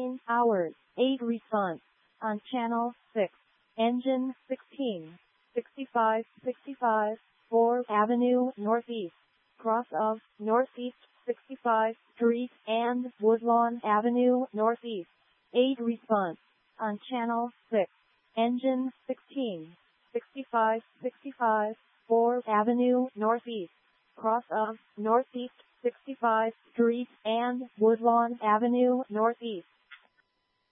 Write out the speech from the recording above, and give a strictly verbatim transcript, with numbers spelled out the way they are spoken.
nine hours, eight response. On channel six. Engine sixteen. sixty-five sixty-five, fourth Avenue Northeast. Cross of Northeast sixty-five Street and Woodlawn Avenue Northeast. eight response. On channel six. Engine sixteen. sixty-five sixty-five, fourth Avenue Northeast. Cross of Northeast sixty-five Street and Woodlawn Avenue Northeast.